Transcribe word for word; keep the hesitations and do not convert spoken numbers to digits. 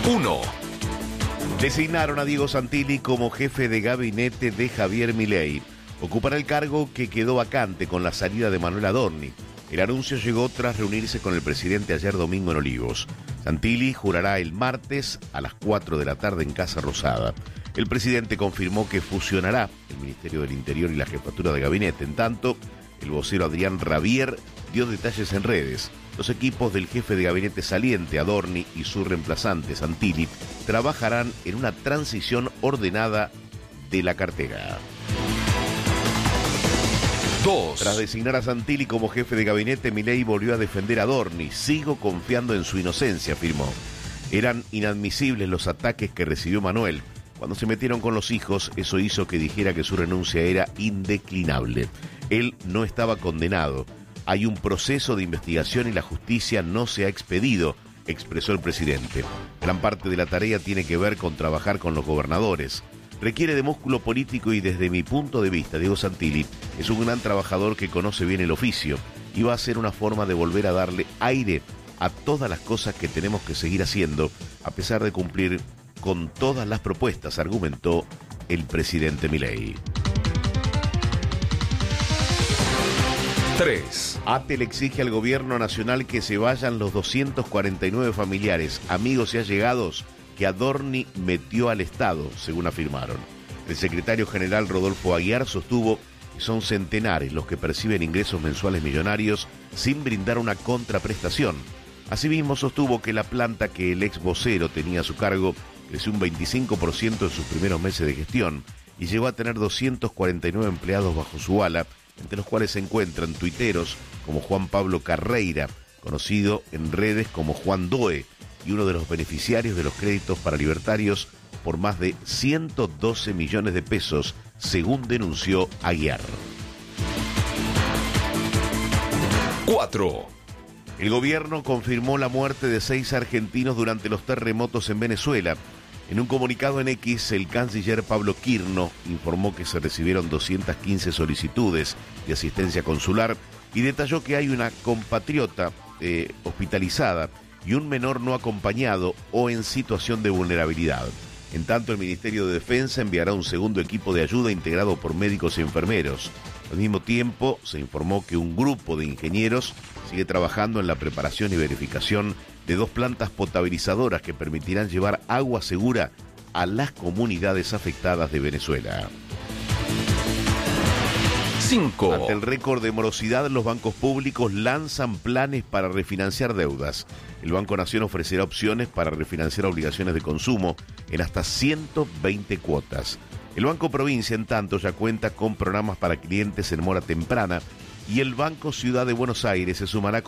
uno. Designaron a Diego Santilli como jefe de gabinete de Javier Milei. Ocupará el cargo que quedó vacante con la salida de Manuel Adorni. El anuncio llegó tras reunirse con el presidente ayer domingo en Olivos. Santilli jurará el martes a las cuatro de la tarde en Casa Rosada. El presidente confirmó que fusionará el Ministerio del Interior y la Jefatura de Gabinete. En tanto, el vocero Adrián Rabier dio detalles en redes. Los equipos del jefe de gabinete saliente, Adorni, y su reemplazante, Santilli, trabajarán en una transición ordenada de la cartera. Dos. Tras designar a Santilli como jefe de gabinete, Milei volvió a defender a Adorni. Sigo confiando en su inocencia, afirmó. Eran inadmisibles los ataques que recibió Manuel. Cuando se metieron con los hijos, eso hizo que dijera que su renuncia era indeclinable. Él no estaba condenado. Hay un proceso de investigación y la justicia no se ha expedido, expresó el presidente. Gran parte de la tarea tiene que ver con trabajar con los gobernadores. Requiere de músculo político y desde mi punto de vista, Diego Santilli es un gran trabajador que conoce bien el oficio y va a ser una forma de volver a darle aire a todas las cosas que tenemos que seguir haciendo, a pesar de cumplir con todas las propuestas, argumentó el presidente Milei. tres. ATE le exige al gobierno nacional que se vayan los doscientos cuarenta y nueve familiares, amigos y allegados que Adorni metió al Estado, según afirmaron. El secretario general Rodolfo Aguiar sostuvo que son centenares los que perciben ingresos mensuales millonarios sin brindar una contraprestación. Asimismo, sostuvo que la planta que el ex vocero tenía a su cargo creció un veinticinco por ciento en sus primeros meses de gestión y llegó a tener doscientos cuarenta y nueve empleados bajo su ala, entre los cuales se encuentran tuiteros como Juan Pablo Carreira, conocido en redes como Juan Doe, y uno de los beneficiarios de los créditos para libertarios por más de ciento doce millones de pesos, según denunció Aguiar. cuatro. El gobierno confirmó la muerte de seis argentinos durante los terremotos en Venezuela. En un comunicado en X, el canciller Pablo Quirno informó que se recibieron doscientas quince solicitudes de asistencia consular y detalló que hay una compatriota eh, hospitalizada y un menor no acompañado o en situación de vulnerabilidad. En tanto, el Ministerio de Defensa enviará un segundo equipo de ayuda integrado por médicos y enfermeros. Al mismo tiempo, se informó que un grupo de ingenieros sigue trabajando en la preparación y verificación de dos plantas potabilizadoras que permitirán llevar agua segura a las comunidades afectadas de Venezuela. cinco. Ante el récord de morosidad, los bancos públicos lanzan planes para refinanciar deudas. El Banco Nación ofrecerá opciones para refinanciar obligaciones de consumo en hasta ciento veinte cuotas. El Banco Provincia, en tanto, ya cuenta con programas para clientes en mora temprana y el Banco Ciudad de Buenos Aires se sumará con